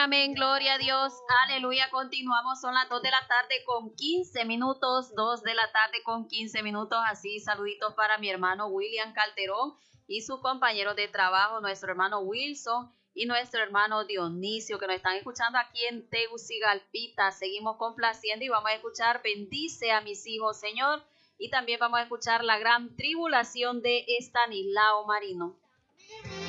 Amén, gloria a Dios, aleluya. Continuamos, son las 2 de la tarde con 15 minutos, 2 de la tarde con 15 minutos. Así, saluditos para mi hermano William Calderón y sus compañeros de trabajo, nuestro hermano Wilson y nuestro hermano Dionisio, que nos están escuchando aquí en Tegucigalpita. Seguimos complaciendo y vamos a escuchar Bendice a mis hijos, Señor. Y también vamos a escuchar La Gran Tribulación de Estanislao Marino.